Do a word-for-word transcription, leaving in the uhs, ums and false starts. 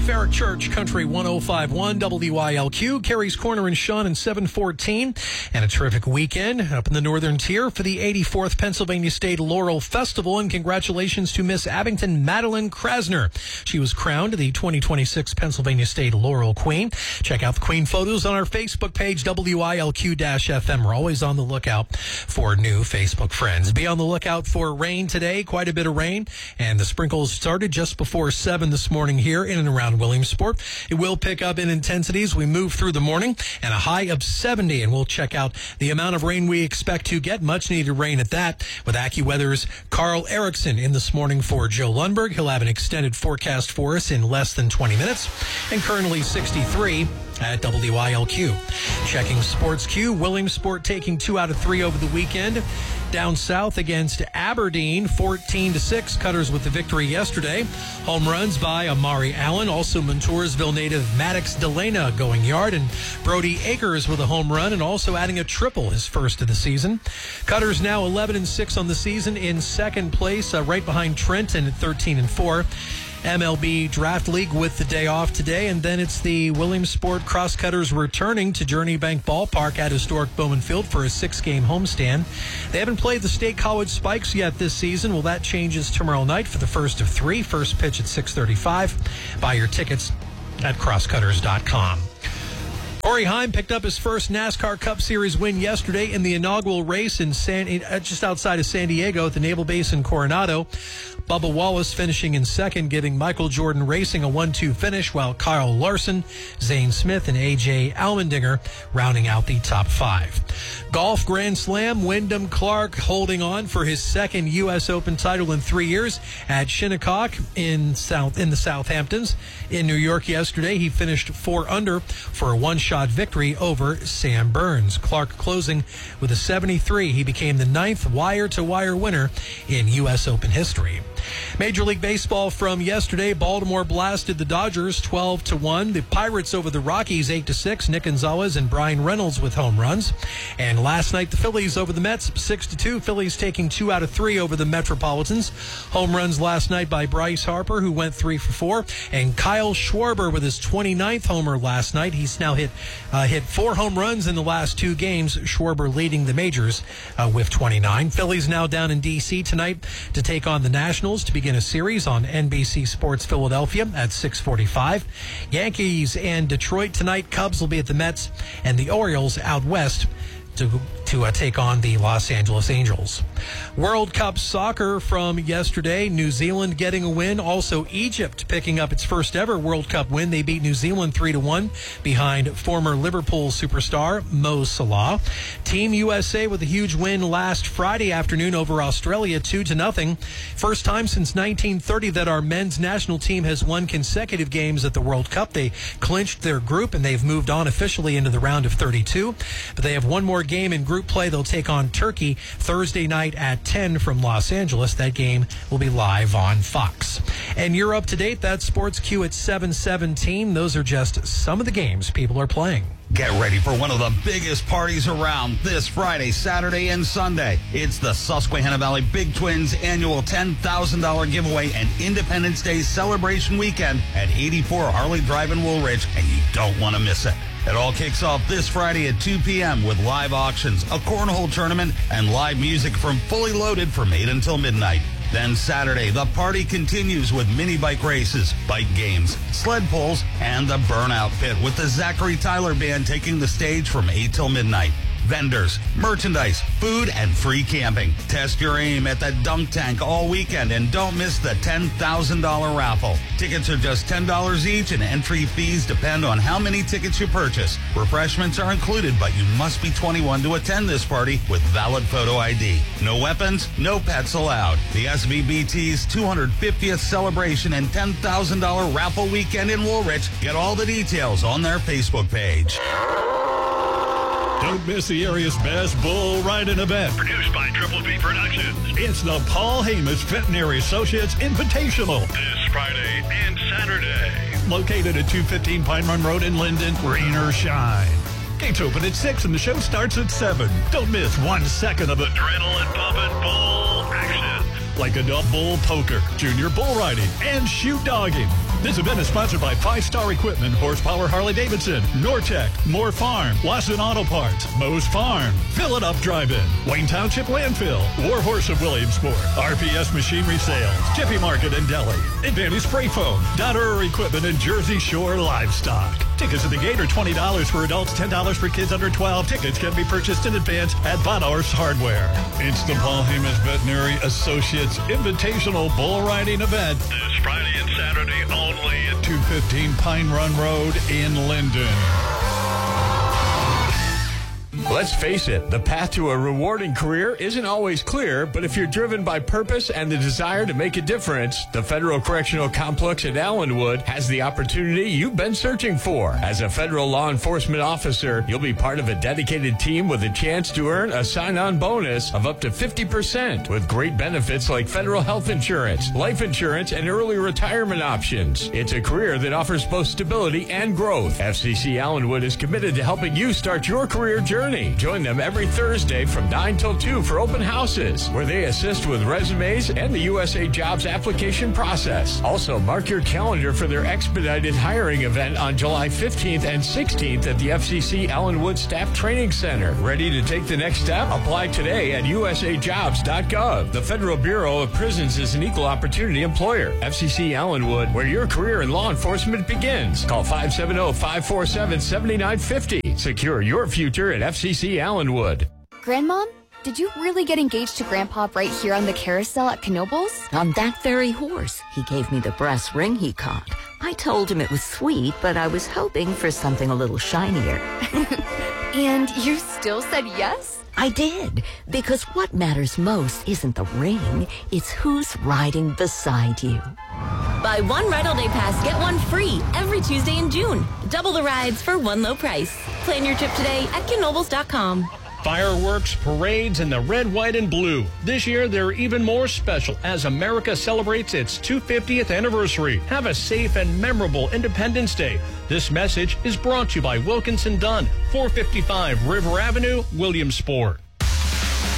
Varick Church, Country one oh five point one, W I L Q, Carey's Corner and Sean in seven fourteen. And a terrific weekend up in the northern tier for the eighty-fourth Pennsylvania State Laurel Festival. And congratulations to Miss Abington Madeline Krasner. She was crowned the twenty twenty-six Pennsylvania State Laurel Queen. Check out the Queen photos on our Facebook page, W I L Q F M. We're always on the lookout for new Facebook friends. Be on the lookout for rain today, quite a bit of rain. And the sprinkles started just before seven this morning here in and around Williamsport. It will pick up in intensity as we move through the morning, and a high of seventy. And we'll check out the amount of rain we expect to get. Much needed rain at that with AccuWeather's Carl Erickson in this morning for Joe Lundberg. He'll have an extended forecast for us in less than twenty minutes. And currently sixty-three at W I L Q. Checking Sports Q, Williamsport taking two out of three over the weekend. Down south against Aberdeen, fourteen to six. Cutters with the victory yesterday. Home runs by Amari Allen, also Montoursville native Maddox Delana going yard, and Brody Akers with a home run and also adding a triple, his first of the season. Cutters now eleven and six on the season, in second place, uh, right behind Trenton at thirteen and four. M L B Draft League with the day off today, and then it's the Williamsport Crosscutters returning to Journey Bank Ballpark at historic Bowman Field for a six-game homestand. They haven't played the State College Spikes yet this season. Well, that changes tomorrow night for the first of three. First pitch at six thirty-five. Buy your tickets at crosscutters dot com. Corey Heim picked up his first NASCAR Cup Series win yesterday in the inaugural race in San, just outside of San Diego at the Naval Base in Coronado. Bubba Wallace finishing in second, giving Michael Jordan Racing a one two finish, while Kyle Larson, Zane Smith, and A J Allmendinger rounding out the top five. Golf Grand Slam, Wyndham Clark holding on for his second U S Open title in three years at Shinnecock in South in the Southamptons. In New York yesterday, he finished four under for a one-shot victory over Sam Burns. Clark closing with a seventy-three. He became the ninth wire-to-wire winner in U S Open history. Major League Baseball from yesterday, Baltimore blasted the Dodgers twelve to one. The Pirates over the Rockies eight to six. Nick Gonzalez and Brian Reynolds with home runs. And last night, the Phillies over the Mets six to two. Phillies taking two out of three over the Metropolitans. Home runs last night by Bryce Harper, who went three for four. And Kyle Schwarber with his twenty-ninth homer last night. He's now hit uh, hit four home runs in the last two games. Schwarber leading the majors uh, with twenty-nine. Phillies now down in D C tonight to take on the Nationals to begin a series on N B C Sports Philadelphia at six forty-five. Yankees and Detroit tonight. Cubs will be at the Mets, and the Orioles out west to to uh, take on the Los Angeles Angels. World Cup soccer from yesterday. New Zealand getting a win. Also Egypt picking up its first ever World Cup win. They beat New Zealand three to one behind former Liverpool superstar Mo Salah. Team U S A with a huge win last Friday afternoon over Australia two to nothing. First time since nineteen thirty that our men's national team has won consecutive games at the World Cup. They clinched their group and they've moved on officially into the round of thirty-two. But they have one more game in group play. They'll take on Turkey Thursday night at ten from Los Angeles. That game will be live on Fox. And you're up to date. That's Sports Q at seven seventeen. Those are just some of the games people are playing. Get ready for one of the biggest parties around this Friday, Saturday, and Sunday. It's the Susquehanna Valley Big Twins annual ten thousand dollars giveaway and Independence Day celebration weekend at eighty-four Harley Drive in Woolridge, and you don't want to miss it. It all kicks off this Friday at two p.m. with live auctions, a cornhole tournament, and live music from Fully Loaded from eight until midnight. Then Saturday, the party continues with mini bike races, bike games, sled pulls, and the Burnout Pit with the Zachary Tyler Band taking the stage from eight till midnight. Vendors, merchandise, food, and free camping. Test your aim at the Dunk Tank all weekend and don't miss the ten thousand dollars raffle. Tickets are just ten dollars each and entry fees depend on how many tickets you purchase. Refreshments are included, but you must be twenty-one to attend this party with valid photo I D. No weapons, no pets allowed. The S V B T's two hundred fiftieth celebration and ten thousand dollars raffle weekend in Woolrich. Get all the details on their Facebook page. Don't miss the area's best bull riding event. Produced by Triple B Productions. It's the Paul Hamas Veterinary Associates Invitational. This Friday and Saturday. Located at two fifteen Pine Run Road in Linden, rain or shine. Gates open at six and the show starts at seven. Don't miss one second of adrenaline pumping bull action. like adult bull poker, junior bull riding, and shoot dogging. This event is sponsored by Five Star Equipment, Horsepower Harley-Davidson, Nortec, Moore Farm, Wasson Auto Parts, Moe's Farm, Fill It Up Drive-In, Wayne Township Landfill, War Horse of Williamsport, R P S Machinery Sales, Jiffy Market and Deli, Advantage Spray Foam, Dotterer Equipment, and Jersey Shore Livestock. Tickets at the gate are twenty dollars for adults, ten dollars for kids under twelve. Tickets can be purchased in advance at Von Horse Hardware. It's the Paul Hamas Veterinary Associates Invitational Bull Riding Event. This Friday and Saturday only at two fifteen Pine Run Road in Linden. Let's face it, the path to a rewarding career isn't always clear, but if you're driven by purpose and the desire to make a difference, the Federal Correctional Complex at Allenwood has the opportunity you've been searching for. As a federal law enforcement officer, you'll be part of a dedicated team with a chance to earn a sign-on bonus of up to fifty percent with great benefits like federal health insurance, life insurance, and early retirement options. It's a career that offers both stability and growth. F C C Allenwood is committed to helping you start your career journey. Join them every Thursday from nine till two for open houses, where they assist with resumes and the U S A Jobs application process. Also, mark your calendar for their expedited hiring event on July fifteenth and sixteenth at the F C C Allenwood Staff Training Center. Ready to take the next step? Apply today at U S A jobs dot gov. The Federal Bureau of Prisons is an equal opportunity employer. F C C Allenwood, where your career in law enforcement begins. Call five seven zero, five four seven, seven nine five zero. Secure your future at F C C Allenwood. Grandmom, did you really get engaged to Grandpa right here on the carousel at Knoebels? On that very horse. He gave me the brass ring he caught. I told him it was sweet, but I was hoping for something a little shinier. And you still said yes? I did, because what matters most isn't the ring, it's who's riding beside you. Buy one Ride All Day Pass, get one free every Tuesday in June. Double the rides for one low price. Plan your trip today at Knoebels dot com. Fireworks, parades, and the red, white, and blue. This year, they're even more special as America celebrates its two hundred fiftieth anniversary. Have a safe and memorable Independence Day. This message is brought to you by Wilkinson Dunn, four fifty-five River Avenue, Williamsport.